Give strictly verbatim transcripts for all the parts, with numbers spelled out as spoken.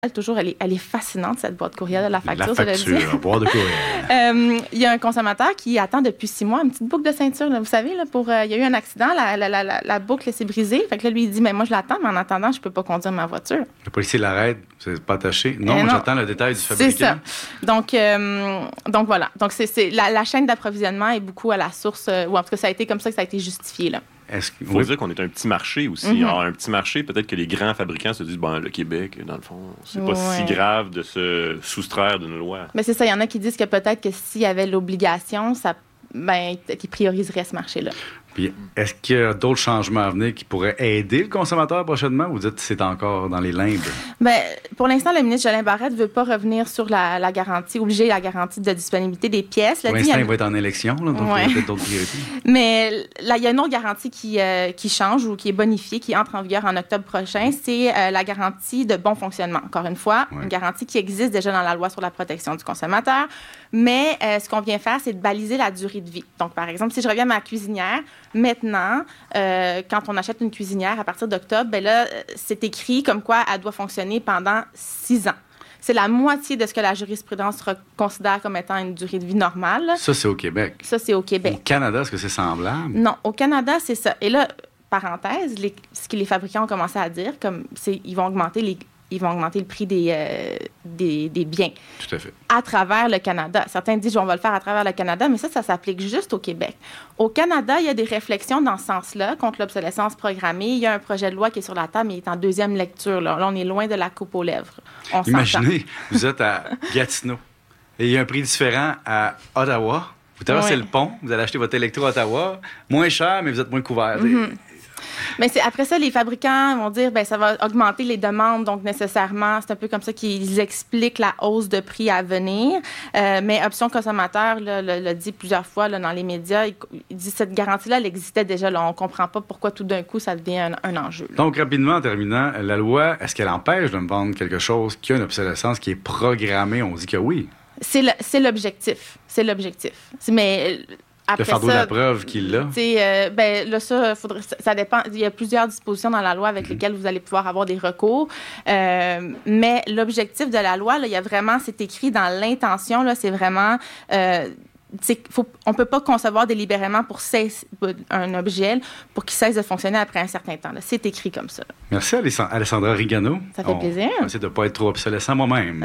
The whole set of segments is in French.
toujours, elle est, elle est fascinante, cette boîte courriel de la facture. La facture, boîte de courriel. euh, il y a un consommateur qui attend depuis six mois une petite boucle de ceinture. Là, vous savez, là, pour, euh, il y a eu un accident, la, la, la, la, la boucle s'est brisée. Fait que là, lui, il dit, mais moi, je l'attends, mais en attendant, je peux pas conduire ma voiture. Le policier l'arrête, c'est pas attaché. Non, euh, non. J'attends le détail du fabricant. C'est ça. Donc, euh, donc voilà. Donc, c'est, c'est, la, la chaîne d'approvisionnement est beaucoup à la source, euh, ou en tout cas, ça a été comme ça que ça a été justifié, là. Il faut oui. dire qu'on est un petit marché aussi. Mm-hmm. Alors, un petit marché, peut-être que les grands fabricants se disent, bon, le Québec, dans le fond, c'est pas ouais. si grave de se soustraire d'une loi. Mais c'est ça, il y en a qui disent que peut-être que s'il y avait l'obligation, ça, ben, qu'ils prioriseraient ce marché-là. Puis, est-ce qu'il y a d'autres changements à venir qui pourraient aider le consommateur prochainement, ou vous dites que c'est encore dans les limbes? Bien, pour l'instant, le ministre Jolin Barrette ne veut pas revenir sur la, la garantie, obliger la garantie de disponibilité des pièces. Pour l'instant, il va être en élection, là, donc ouais. il y a peut-être d'autres priorités. Mais là, il y a une autre garantie qui, euh, qui change ou qui est bonifiée, qui entre en vigueur en octobre prochain. C'est euh, la garantie de bon fonctionnement. Encore une fois, ouais. une garantie qui existe déjà dans la loi sur la protection du consommateur. Mais euh, ce qu'on vient faire, c'est de baliser la durée de vie. Donc, par exemple, si je reviens à ma cuisinière, maintenant, euh, quand on achète une cuisinière à partir d'octobre, ben là, c'est écrit comme quoi elle doit fonctionner pendant six ans. C'est la moitié de ce que la jurisprudence considère comme étant une durée de vie normale. Ça, c'est au Québec. Ça, c'est au Québec. Au Canada, est-ce que c'est semblable? Non, au Canada, c'est ça. Et là, parenthèse, les, ce que les fabricants ont commencé à dire, comme c'est ils vont augmenter les ils vont augmenter le prix des, euh, des, des biens. Tout à fait. À travers le Canada. Certains disent on va le faire à travers le Canada, mais ça, ça s'applique juste au Québec. Au Canada, il y a des réflexions dans ce sens-là contre l'obsolescence programmée. Il y a un projet de loi qui est sur la table, mais il est en deuxième lecture. Là, là on est loin de la coupe aux lèvres. On Imaginez, s'entend. Vous êtes à Gatineau et il y a un prix différent à Ottawa. Vous traversez ouais. le pont, vous allez acheter votre électro à Ottawa, moins cher, mais vous êtes moins couvert. Mm-hmm. Mais c'est, après ça, les fabricants vont dire ben ça va augmenter les demandes, donc nécessairement, c'est un peu comme ça qu'ils expliquent la hausse de prix à venir. Euh, mais Option Consommateur là, le, le dit plusieurs fois là, dans les médias, il, il dit cette garantie-là, elle existait déjà. Là, on ne comprend pas pourquoi tout d'un coup, ça devient un, un enjeu. Là. Donc, rapidement, en terminant, la loi, est-ce qu'elle empêche de me vendre quelque chose qui a une obsolescence qui est programmée? On dit que oui. C'est, le, c'est l'objectif. C'est l'objectif. C'est, mais... Après le fardeau ça, de la preuve qu'il a. Euh, ben, là, ça, faudrait, ça, ça dépend. Il y a plusieurs dispositions dans la loi avec mm-hmm. lesquelles vous allez pouvoir avoir des recours. Euh, mais l'objectif de la loi, là, il y a vraiment, c'est écrit dans l'intention, là, c'est vraiment... Euh, Faut, on ne peut pas concevoir délibérément pour cesse, un objet pour qu'il cesse de fonctionner après un certain temps. Là. C'est écrit comme ça. Là. Merci, Alessandra Rigano. Ça fait on, plaisir. On va essayer de ne pas être trop obsolescent moi-même.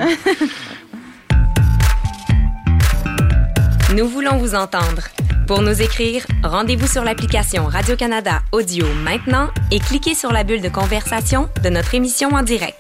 Nous voulons vous entendre. Pour nous écrire, rendez-vous sur l'application Radio-Canada Audio maintenant et cliquez sur la bulle de conversation de notre émission en direct.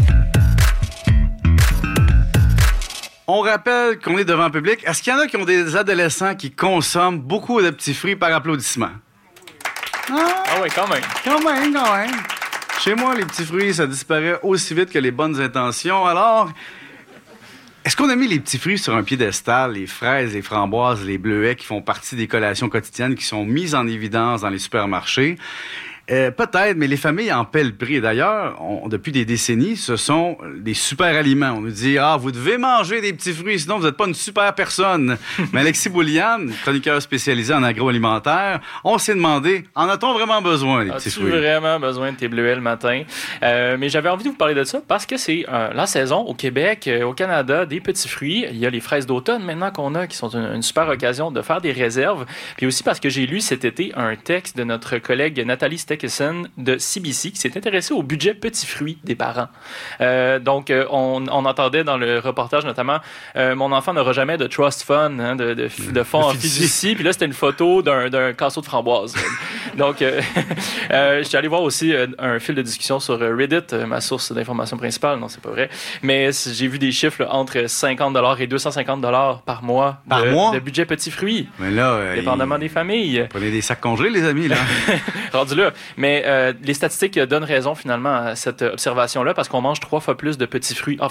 On rappelle qu'on est devant le public. Est-ce qu'il y en a qui ont des adolescents qui consomment beaucoup de petits fruits par applaudissement? Ah, ah oui, quand même. Quand même, quand même. Chez moi, les petits fruits, ça disparaît aussi vite que les bonnes intentions. Alors, est-ce qu'on a mis les petits fruits sur un piédestal, les fraises, les framboises, les bleuets qui font partie des collations quotidiennes qui sont mises en évidence dans les supermarchés? Euh, peut-être, mais les familles en paient le prix. D'ailleurs, on, depuis des décennies, ce sont des super aliments. On nous dit « Ah, vous devez manger des petits fruits, sinon vous n'êtes pas une super personne. » Mais Alexis Bouliane, chroniqueur spécialisé en agroalimentaire, on s'est demandé « En a-t-on vraiment besoin, des petits fruits? » As-tu vraiment besoin de tes bleuets le matin? Euh, mais j'avais envie de vous parler de ça parce que c'est euh, la saison au Québec, euh, au Canada, des petits fruits. Il y a les fraises d'automne maintenant qu'on a, qui sont une, une super occasion de faire des réserves. Puis aussi parce que j'ai lu cet été un texte de notre collègue Nathalie Stekesson de C B C qui s'est intéressée au budget petits fruits des parents. Euh, donc, euh, on, on entendait dans le reportage notamment euh, « Mon enfant n'aura jamais de trust fund, hein, de, de, de fonds en fiducie. » Puis là, c'était une photo d'un, d'un casseau de framboises. Donc, euh, euh, je suis allé voir aussi euh, un fil de discussion sur Reddit, euh, ma source d'information principale. Non, c'est pas vrai. Mais j'ai vu des chiffres là, entre cinquante dollars et deux cent cinquante dollars par mois de, par mois? de budget petits fruits. Mais là, euh, dépendamment il... des familles. Prenez des sacs congelés, les amis, là. Rendu là. Mais euh, les statistiques donnent raison finalement à cette observation-là parce qu'on mange trois fois plus de petits fruits. En fait,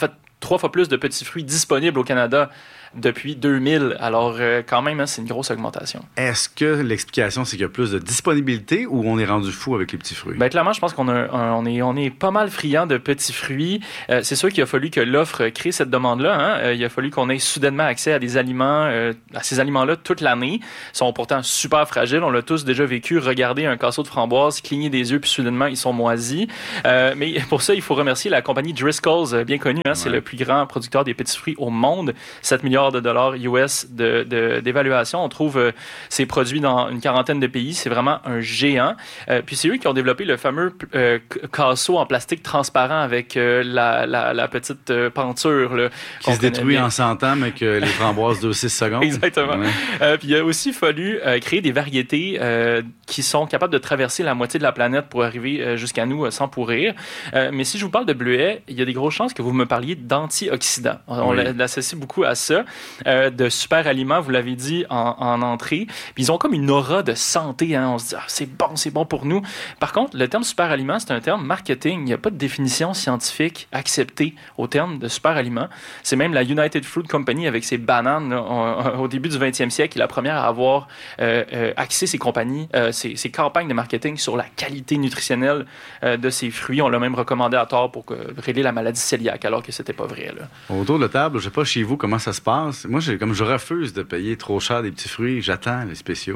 trois fois plus de petits fruits disponibles au Canada depuis deux mille. Alors, euh, quand même, hein, c'est une grosse augmentation. Est-ce que l'explication, c'est qu'il y a plus de disponibilité ou on est rendu fou avec les petits fruits? Bien, clairement, je pense qu'on a un, on est, on est pas mal friand de petits fruits. Euh, c'est sûr qu'il a fallu que l'offre crée cette demande-là. Hein. Euh, il a fallu qu'on ait soudainement accès à des aliments, euh, à ces aliments-là toute l'année. Ils sont pourtant super fragiles. On l'a tous déjà vécu. Regarder un casseau de framboises, cligner des yeux, puis soudainement, ils sont moisis. Euh, mais pour ça, il faut remercier la compagnie Driscoll's, bien connue. Hein. Ouais. C'est le plus grand producteur des petits fruits au monde. sept milliards de dollars U S de, de, d'évaluation. On trouve euh, ces produits dans une quarantaine de pays. C'est vraiment un géant. Euh, puis c'est eux qui ont développé le fameux euh, casseau en plastique transparent avec euh, la, la, la petite euh, penture. Là, qui se détruit bien en cent ans, mais que les framboises de six secondes. Exactement. Ouais. Euh, puis il a aussi fallu euh, créer des variétés euh, qui sont capables de traverser la moitié de la planète pour arriver euh, jusqu'à nous euh, sans pourrir. Euh, mais si je vous parle de bleuets, il y a des grosses chances que vous me parliez d'antioxydants. On, oui. on l'associe beaucoup à ça. Euh, de super aliments, vous l'avez dit en, en entrée. Puis ils ont comme une aura de santé. Hein. On se dit, ah, c'est bon, c'est bon pour nous. Par contre, le terme super aliment, c'est un terme marketing. Il n'y a pas de définition scientifique acceptée au terme de super aliment. C'est même la United Fruit Company avec ses bananes là, on, au début du vingtième siècle, qui est la première à avoir euh, euh, axé ses compagnies, euh, ses, ses campagnes de marketing sur la qualité nutritionnelle euh, de ses fruits. On l'a même recommandé à tort pour que, régler la maladie cœliaque, alors que c'était pas vrai. Là. Autour de la table, je sais pas chez vous comment ça se passe. Moi, j'ai, comme je refuse de payer trop cher des petits fruits, j'attends les spéciaux.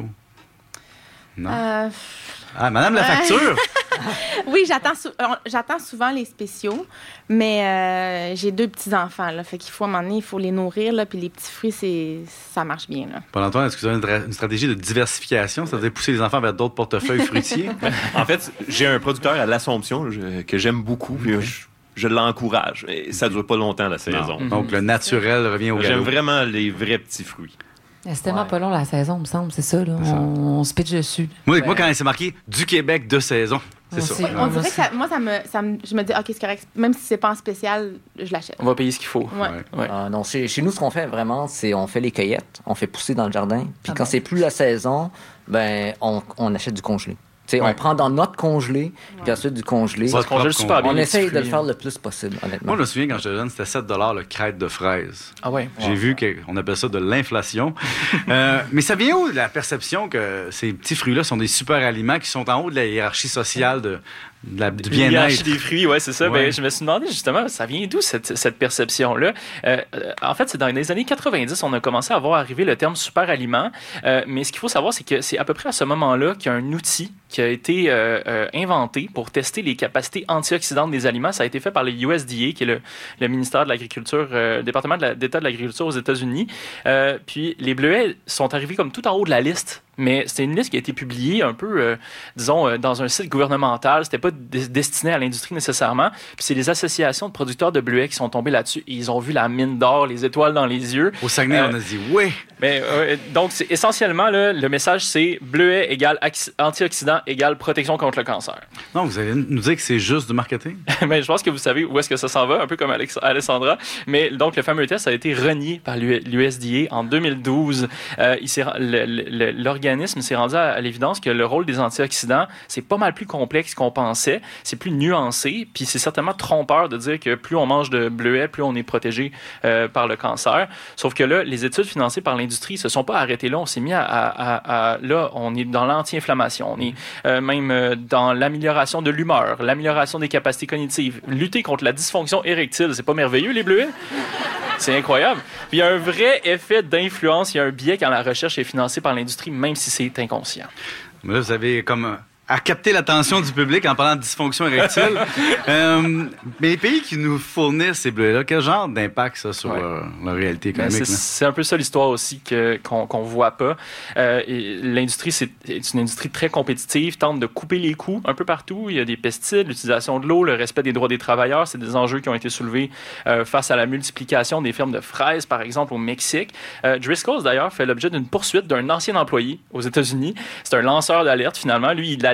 Non? Euh... Ah, madame la facture! Oui, j'attends, sou- j'attends souvent les spéciaux, mais euh, j'ai deux petits-enfants, là, fait qu'il faut, à un moment donné, il faut les nourrir, là, puis les petits fruits, c'est, ça marche bien. Là. Pendant toi, est-ce que vous avez une, dra- une stratégie de diversification, c'est-à-dire pousser les enfants vers d'autres portefeuilles fruitiers? En fait, j'ai un producteur à l'Assomption je, que j'aime beaucoup, puis je, je l'encourage. Et ça ne dure pas longtemps, la saison. Mm-hmm. Donc, le naturel revient au galop. J'aime vraiment les vrais petits fruits. C'est tellement ouais. pas long la saison, me semble, c'est ça, là. C'est ça. On, on se pitche dessus. Moi, ouais. moi, quand c'est marqué du Québec de saison, c'est on ça. On, on dirait que ça, moi, ça me, ça me, je me dis, OK, c'est correct. Même si c'est pas en spécial, je l'achète. On va payer ce qu'il faut. Ouais. Ouais. Ouais. Euh, non, chez, chez nous, ce qu'on fait vraiment, c'est on fait les cueillettes, on fait pousser dans le jardin. Puis ah quand bon. c'est plus la saison, ben on, on achète du congelé. Ouais. On prend dans notre congelé, ouais. puis ensuite du congelé. Ça se congèle super bien. On essaye de le faire le plus possible, honnêtement. Moi, je me souviens, quand j'étais jeune, c'était sept dollars le crête de fraises. Ah ouais? J'ai ouais. vu qu'on appelle ça de l'inflation. euh, mais ça vient où, la perception que ces petits fruits-là sont des super aliments qui sont en haut de la hiérarchie sociale de... De la, du bien-être. Hiérarchie des fruits, ouais, c'est ça. Ouais. Ben, je me suis demandé justement, ça vient d'où cette, cette perception-là? Euh, en fait, c'est dans les années quatre-vingt-dix, on a commencé à voir arriver le terme super aliment. Euh, mais ce qu'il faut savoir, c'est que c'est à peu près à ce moment-là qu'il y a un outil qui a été euh, euh, inventé pour tester les capacités antioxydantes des aliments. Ça a été fait par le U S D A, qui est le, le ministère de l'Agriculture, euh, le département de la, d'État de l'Agriculture aux États-Unis. Euh, puis les bleuets sont arrivés comme tout en haut de la liste. Mais c'était une liste qui a été publiée un peu, euh, disons, euh, dans un site gouvernemental. C'était pas d- destiné à l'industrie nécessairement. Puis c'est les associations de producteurs de bleuets qui sont tombés là-dessus et ils ont vu la mine d'or, les étoiles dans les yeux. Au Saguenay, euh, on a dit « oui ». Mais euh, donc, c'est, essentiellement, là, le message, c'est bleuet égale axi- antioxydant égale protection contre le cancer. Non, vous allez nous dire que c'est juste du marketing? Mais je pense que vous savez où est-ce que ça s'en va, un peu comme Alex- Alessandra. Mais donc, le fameux test a été renié par l'U S D A en deux mille douze. Euh, il s'est, le, le, l'organisme s'est rendu à, à l'évidence que le rôle des antioxydants, c'est pas mal plus complexe qu'on pensait. C'est plus nuancé. Puis c'est certainement trompeur de dire que plus on mange de bleuets, plus on est protégé euh, par le cancer. Sauf que là, les études financées par l'industrie se sont pas arrêtées là. On s'est mis à, à, à, à là, on est dans l'anti-inflammation. On est euh, même euh, dans l'amélioration de l'humeur, l'amélioration des capacités cognitives, lutter contre la dysfonction érectile. C'est pas merveilleux, les bleuets? C'est incroyable. Puis il y a un vrai effet d'influence, il y a un biais quand la recherche est financée par l'industrie, même si c'est inconscient. Mais là, vous avez comme à capter l'attention du public en parlant de dysfonction érectile. euh, mais les pays qui nous fournissent ces bleuets-là, quel genre d'impact ça sur ouais. leur, leur réalité économique? Ben c'est, c'est un peu ça l'histoire aussi que, qu'on qu'on voit pas. Euh, et l'industrie, c'est, c'est une industrie très compétitive, tente de couper les coûts un peu partout. Il y a des pesticides, l'utilisation de l'eau, le respect des droits des travailleurs. C'est des enjeux qui ont été soulevés euh, face à la multiplication des fermes de fraises, par exemple, au Mexique. Euh, Driscoll's, d'ailleurs, fait l'objet d'une poursuite d'un ancien employé aux États-Unis. C'est un lanceur d'alerte, finalement. Lui, il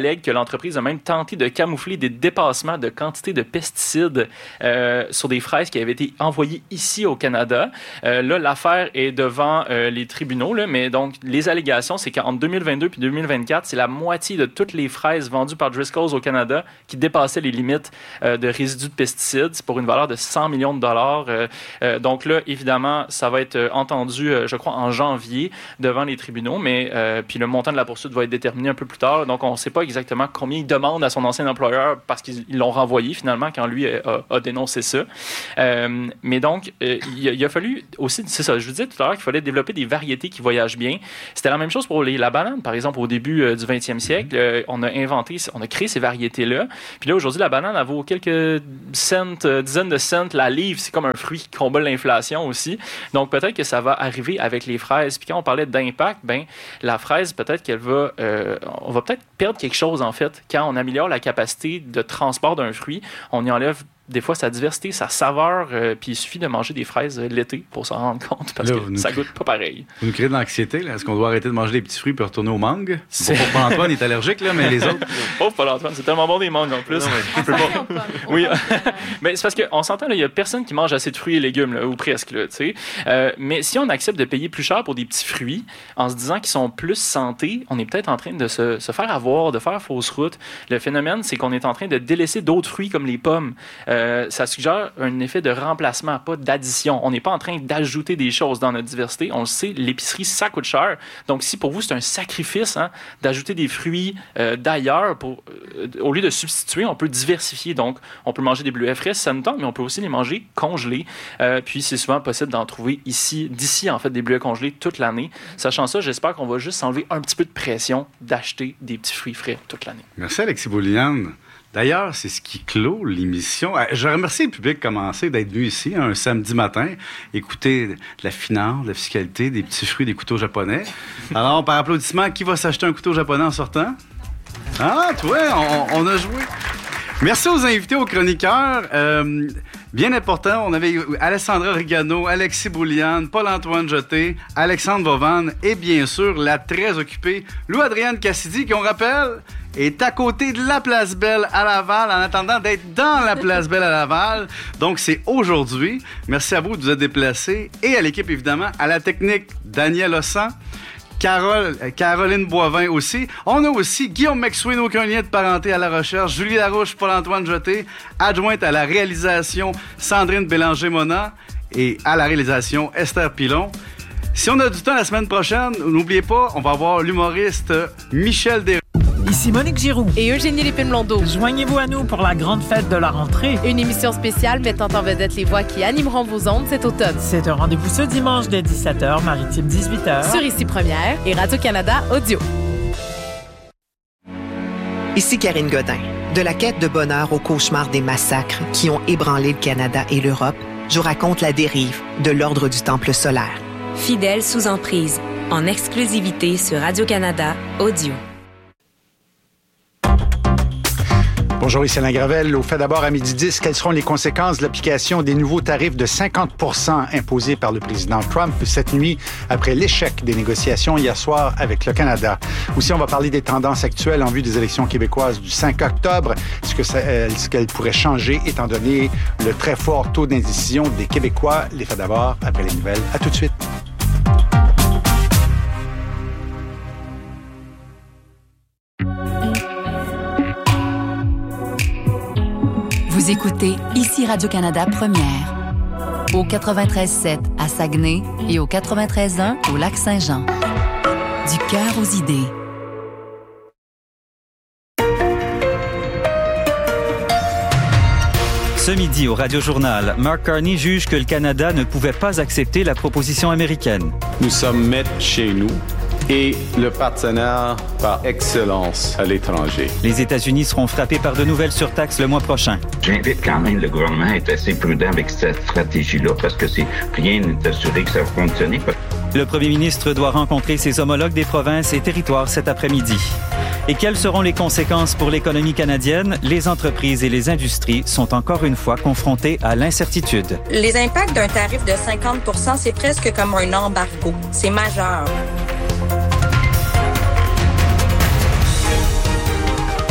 allègue que l'entreprise a même tenté de camoufler des dépassements de quantité de pesticides euh, sur des fraises qui avaient été envoyées ici au Canada. Euh, là, l'affaire est devant euh, les tribunaux, là, mais donc les allégations, c'est qu'entre deux mille vingt-deux et deux mille vingt-quatre, c'est la moitié de toutes les fraises vendues par Driscoll's au Canada qui dépassaient les limites euh, de résidus de pesticides. C'est pour une valeur de cent millions de dollars. Euh, euh, donc là, évidemment, ça va être entendu, euh, je crois, en janvier devant les tribunaux, mais euh, puis le montant de la poursuite va être déterminé un peu plus tard. Donc, on ne sait pas exactement combien il demande à son ancien employeur parce qu'ils l'ont renvoyé finalement quand lui a, a dénoncé ça. Euh, mais donc, euh, il, a, il a fallu aussi, c'est ça, je vous disais tout à l'heure qu'il fallait développer des variétés qui voyagent bien. C'était la même chose pour les, la banane, par exemple, au début euh, du vingtième siècle. Euh, on a inventé, on a créé ces variétés-là. Puis là, aujourd'hui, la banane, elle vaut quelques cents, euh, dizaines de cents la livre. C'est comme un fruit qui combat l'inflation aussi. Donc, peut-être que ça va arriver avec les fraises. Puis quand on parlait d'impact, ben la fraise, peut-être qu'elle va... Euh, on va peut-être perdre quelque chose, en fait, quand on améliore la capacité de transport d'un fruit. On y enlève des fois sa diversité, sa saveur, euh, puis il suffit de manger des fraises l'été pour s'en rendre compte, parce là, que ça goûte pas pareil. Vous nous créez de l'anxiété, là. Est-ce qu'on doit arrêter de manger des petits fruits puis retourner aux mangues? C'est... Bon, Paul-Antoine est allergique, là, mais les autres... Pauvre Paul-Antoine, c'est tellement bon des mangues en plus. Non, mais je peux pas... Oui, mais c'est parce qu'on s'entend, il y a personne qui mange assez de fruits et légumes, là, ou presque, là, tu sais. Euh, mais si on accepte de payer plus cher pour des petits fruits, en se disant qu'ils sont plus santé, on est peut-être en train de se, se faire avoir, de faire fausse route. Le phénomène, c'est qu'on est en train de délaisser d'autres fruits comme les pommes. Euh, ça suggère un effet de remplacement, pas d'addition. On n'est pas en train d'ajouter des choses dans notre diversité. On le sait, l'épicerie, ça coûte cher. Donc, si pour vous, c'est un sacrifice hein, d'ajouter des fruits euh, d'ailleurs, pour, euh, au lieu de substituer, on peut diversifier. Donc, on peut manger des bleuets frais si ça nous tente, mais on peut aussi les manger congelés. Euh, puis, c'est souvent possible d'en trouver ici, d'ici, en fait, des bleuets congelés toute l'année. Sachant ça, j'espère qu'on va juste s'enlever un petit peu de pression d'acheter des petits fruits frais toute l'année. Merci, Alexis Bouliane. D'ailleurs, c'est ce qui clôt l'émission. Je remercie le public de commencer d'être venu ici un samedi matin, écouter de la finance, de la fiscalité, des petits fruits, des couteaux japonais. Alors, par applaudissement, qui va s'acheter un couteau japonais en sortant? Ah, toi, on, on a joué. Merci aux invités, aux chroniqueurs. Euh, bien important, on avait Alessandra Rigano, Alexis Bouliane, Paul-Antoine Jeté, Alexandre Vovan et bien sûr la très occupée Lou-Adrienne Cassidy, qui, on rappelle, est à côté de la Place Belle à Laval en attendant d'être dans la Place Belle à Laval. Donc, c'est aujourd'hui. Merci à vous de vous être déplacés et à l'équipe, évidemment, à la technique, Daniel Ossan. Carole, Caroline Boivin aussi. On a aussi Guillaume McSween, aucun lien de parenté à la recherche. Julie Larouche, Paul-Antoine Jeté. Adjointe à la réalisation, Sandrine Bélanger-Mona. Et à la réalisation, Esther Pilon. Si on a du temps la semaine prochaine, n'oubliez pas, on va avoir l'humoriste Michel Desrosiers. Ici Monique Giroux et Eugénie Lépine-Blondeau. Joignez-vous à nous pour la grande fête de la rentrée. Une émission spéciale mettant en vedette les voix qui animeront vos ondes cet automne. C'est un rendez-vous ce dimanche dès dix-sept heures, Maritime dix-huit heures. Sur Ici Première et Radio-Canada Audio. Ici Karine Godin. De la quête de bonheur au cauchemar des massacres qui ont ébranlé le Canada et l'Europe, je vous raconte la dérive de l'Ordre du Temple solaire. Fidèle sous emprise, en exclusivité sur Radio-Canada Audio. Bonjour, ici Alain Gravel. Au fait d'abord à midi dix, quelles seront les conséquences de l'application des nouveaux tarifs de cinquante pour cent imposés par le président Trump cette nuit après l'échec des négociations hier soir avec le Canada? Aussi, on va parler des tendances actuelles en vue des élections québécoises du cinq octobre. Ce que ça, euh, ce qu'elles pourraient changer étant donné le très fort taux d'indécision des Québécois. Les faits d'abord après les nouvelles. À tout de suite. Vous écoutez Ici Radio-Canada Première, au quatre-vingt-treize sept à Saguenay et au quatre-vingt-treize un au Lac-Saint-Jean. Du cœur aux idées. Ce midi au Radio-Journal, Mark Carney juge que le Canada ne pouvait pas accepter la proposition américaine. Nous sommes maîtres chez nous et le partenaire par excellence à l'étranger. Les États-Unis seront frappés par de nouvelles surtaxes le mois prochain. J'invite quand même le gouvernement à être assez prudent avec cette stratégie-là parce que c'est, rien n'est assuré que ça va fonctionner. Le premier ministre doit rencontrer ses homologues des provinces et territoires cet après-midi. Et quelles seront les conséquences pour l'économie canadienne? Les entreprises et les industries sont encore une fois confrontées à l'incertitude. Les impacts d'un tarif de cinquante pour cent, c'est presque comme un embargo. C'est majeur.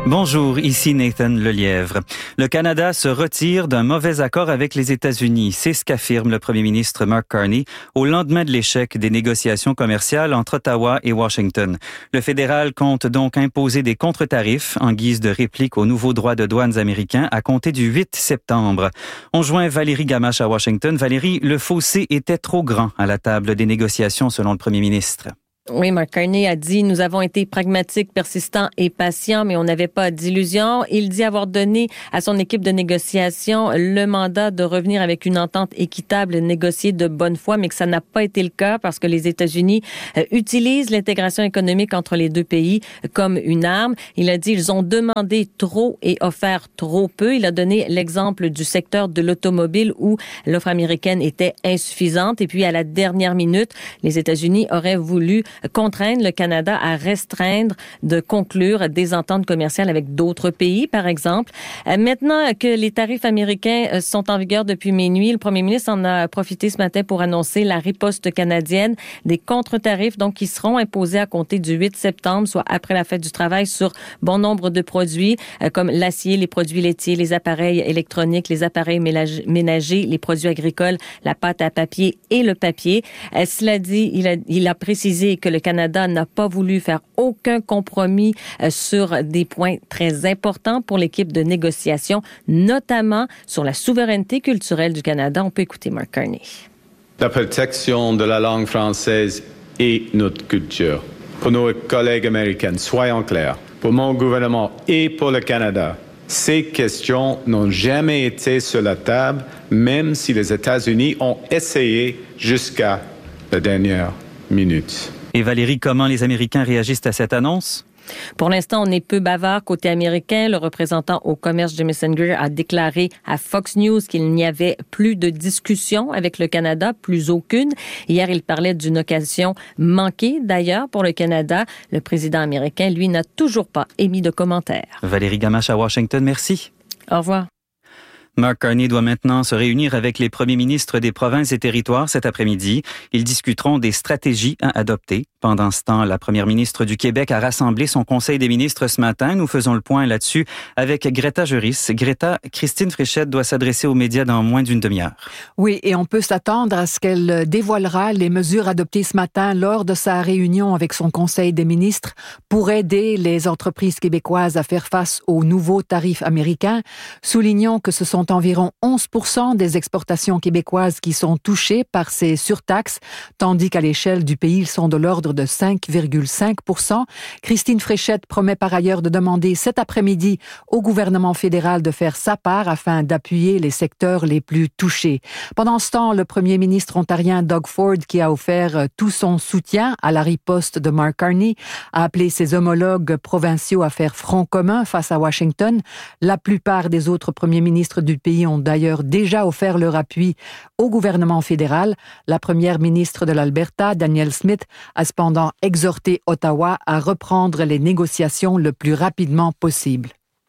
Bonjour, ici Nathan Lelièvre. Le Canada se retire d'un mauvais accord avec les États-Unis. C'est ce qu'affirme le premier ministre Mark Carney au lendemain de l'échec des négociations commerciales entre Ottawa et Washington. Le fédéral compte donc imposer des contre-tarifs en guise de réplique aux nouveaux droits de douane américains à compter du huit septembre. On joint Valérie Gamache à Washington. Valérie, le fossé était trop grand à la table des négociations selon le premier ministre. Oui, Mark Carney a dit « Nous avons été pragmatiques, persistants et patients, mais on n'avait pas d'illusions. » Il dit avoir donné à son équipe de négociation le mandat de revenir avec une entente équitable négociée de bonne foi, mais que ça n'a pas été le cas parce que les États-Unis euh, utilisent l'intégration économique entre les deux pays comme une arme. Il a dit « Ils ont demandé trop et offert trop peu. » Il a donné l'exemple du secteur de l'automobile où l'offre américaine était insuffisante. Et puis, à la dernière minute, les États-Unis auraient voulu contraindre le Canada à restreindre, de conclure des ententes commerciales avec d'autres pays, par exemple. Euh, maintenant que les tarifs américains sont en vigueur depuis minuit, le premier ministre en a profité ce matin pour annoncer la riposte canadienne, des contre-tarifs donc qui seront imposés à compter du huit septembre, soit après la fête du travail, sur bon nombre de produits euh, comme l'acier, les produits laitiers, les appareils électroniques, les appareils ménagers, les produits agricoles, la pâte à papier et le papier. Euh, cela dit, il a, il a précisé que le Canada n'a pas voulu faire aucun compromis euh, sur des points très importants pour l'équipe de négociation, notamment sur la souveraineté culturelle du Canada. On peut écouter Mark Carney. La protection de la langue française et notre culture. Pour nos collègues américains, soyons clairs, pour mon gouvernement et pour le Canada, ces questions n'ont jamais été sur la table, même si les États-Unis ont essayé jusqu'à la dernière minute. Et Valérie, comment les Américains réagissent à cette annonce? Pour l'instant, on est peu bavard côté américain. Le représentant au commerce Jamieson Greer a déclaré à Fox News qu'il n'y avait plus de discussion avec le Canada, plus aucune. Hier, il parlait d'une occasion manquée d'ailleurs pour le Canada. Le président américain, lui, n'a toujours pas émis de commentaires. Valérie Gamache à Washington, merci. Au revoir. Mark Carney doit maintenant se réunir avec les premiers ministres des provinces et territoires cet après-midi. Ils discuteront des stratégies à adopter. Pendant ce temps, la première ministre du Québec a rassemblé son conseil des ministres ce matin. Nous faisons le point là-dessus avec Greta Juris. Greta, Christine Fréchette doit s'adresser aux médias dans moins d'une demi-heure. Oui, et on peut s'attendre à ce qu'elle dévoilera les mesures adoptées ce matin lors de sa réunion avec son conseil des ministres pour aider les entreprises québécoises à faire face aux nouveaux tarifs américains. Soulignons que ce sont environ onze pour cent des exportations québécoises qui sont touchées par ces surtaxes, tandis qu'à l'échelle du pays, ils sont de l'ordre de cinq virgule cinq pour cent. Christine Fréchette promet par ailleurs de demander cet après-midi au gouvernement fédéral de faire sa part afin d'appuyer les secteurs les plus touchés. Pendant ce temps, le premier ministre ontarien Doug Ford, qui a offert tout son soutien à la riposte de Mark Carney, a appelé ses homologues provinciaux à faire front commun face à Washington. La plupart des autres premiers ministres du pays ont d'ailleurs déjà offert leur appui au gouvernement fédéral. La première ministre de l'Alberta, Danielle Smith, a cependant exhorté Ottawa à reprendre les négociations le plus rapidement possible.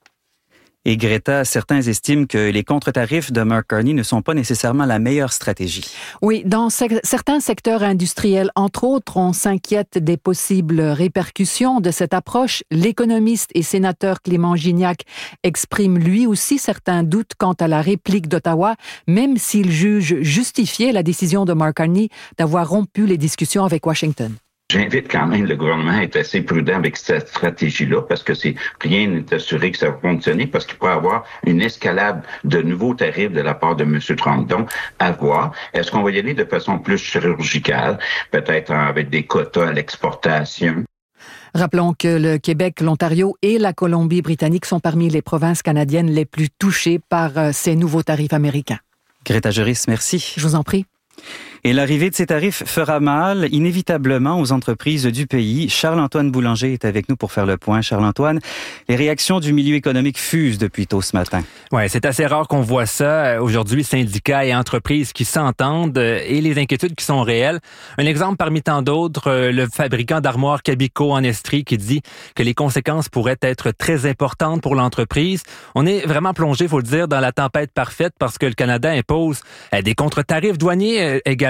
Et Greta, certains estiment que les contre-tarifs de Mark Carney ne sont pas nécessairement la meilleure stratégie. Oui, dans se- certains secteurs industriels, entre autres, on s'inquiète des possibles répercussions de cette approche. L'économiste et sénateur Clément Gignac exprime lui aussi certains doutes quant à la réplique d'Ottawa, même s'il juge justifiée la décision de Mark Carney d'avoir rompu les discussions avec Washington. J'invite quand même le gouvernement à être assez prudent avec cette stratégie-là parce que c'est rien n'est assuré que ça va fonctionner parce qu'il peut y avoir une escalade de nouveaux tarifs de la part de M. Trump. Donc, à voir. Est-ce qu'on va y aller de façon plus chirurgicale, peut-être avec des quotas à l'exportation? Rappelons que le Québec, l'Ontario et la Colombie-Britannique sont parmi les provinces canadiennes les plus touchées par ces nouveaux tarifs américains. Greta Juris, merci. Je vous en prie. Et l'arrivée de ces tarifs fera mal, inévitablement, aux entreprises du pays. Charles-Antoine Boulanger est avec nous pour faire le point. Charles-Antoine, les réactions du milieu économique fusent depuis tôt ce matin. Ouais, c'est assez rare qu'on voit ça. Aujourd'hui, syndicats et entreprises qui s'entendent et les inquiétudes qui sont réelles. Un exemple parmi tant d'autres, le fabricant d'armoires Cabico en Estrie qui dit que les conséquences pourraient être très importantes pour l'entreprise. On est vraiment plongé, faut le dire, dans la tempête parfaite parce que le Canada impose des contre-tarifs douaniers également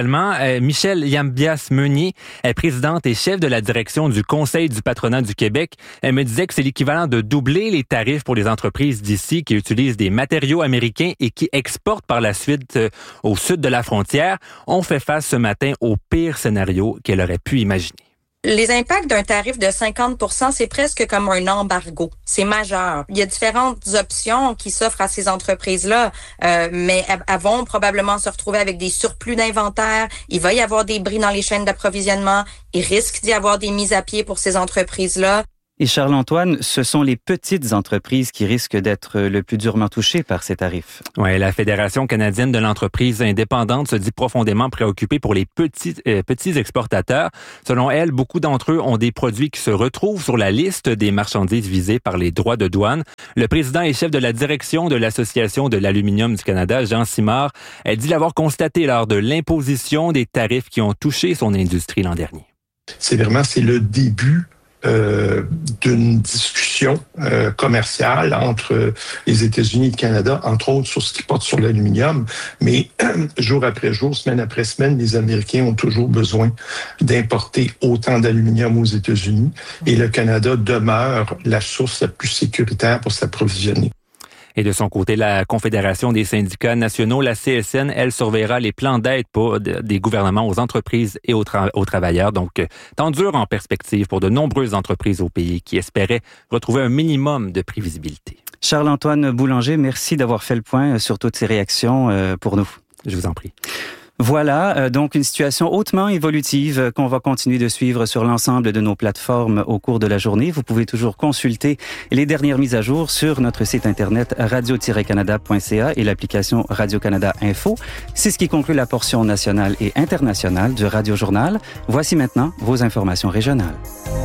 également. Euh, Michèle Yambias-Meunier, est présidente et chef de la direction du Conseil du patronat du Québec. Elle me disait que c'est l'équivalent de doubler les tarifs pour les entreprises d'ici qui utilisent des matériaux américains et qui exportent par la suite euh, au sud de la frontière. On fait face ce matin au pire scénario qu'elle aurait pu imaginer. Les impacts d'un tarif de cinquante pour cent, c'est presque comme un embargo. C'est majeur. Il y a différentes options qui s'offrent à ces entreprises-là, euh, mais elles vont probablement se retrouver avec des surplus d'inventaire. Il va y avoir des bris dans les chaînes d'approvisionnement. Il risque d'y avoir des mises à pied pour ces entreprises-là. Et Charles-Antoine, ce sont les petites entreprises qui risquent d'être le plus durement touchées par ces tarifs. Oui, la Fédération canadienne de l'entreprise indépendante se dit profondément préoccupée pour les petits, euh, petits exportateurs. Selon elle, beaucoup d'entre eux ont des produits qui se retrouvent sur la liste des marchandises visées par les droits de douane. Le président et chef de la direction de l'Association de l'aluminium du Canada, Jean Simard, a dit l'avoir constaté lors de l'imposition des tarifs qui ont touché son industrie l'an dernier. C'est vraiment, c'est le début Euh, d'une discussion euh, commerciale entre les États-Unis et le Canada, entre autres sur ce qui porte sur l'aluminium. Mais jour après jour, semaine après semaine, les Américains ont toujours besoin d'importer autant d'aluminium aux États-Unis et le Canada demeure la source la plus sécuritaire pour s'approvisionner. Et de son côté, la Confédération des syndicats nationaux, la C S N, elle surveillera les plans d'aide pour des gouvernements aux entreprises et aux, tra- aux travailleurs. Donc, temps dur en perspective pour de nombreuses entreprises au pays qui espéraient retrouver un minimum de prévisibilité. Charles-Antoine Boulanger, merci d'avoir fait le point sur toutes ces réactions pour nous. Je vous en prie. Voilà, euh, donc une situation hautement évolutive euh, qu'on va continuer de suivre sur l'ensemble de nos plateformes au cours de la journée. Vous pouvez toujours consulter les dernières mises à jour sur notre site internet radio tiret canada point c a et l'application Radio-Canada Info. C'est ce qui conclut la portion nationale et internationale du Radio Journal. Voici maintenant vos informations régionales.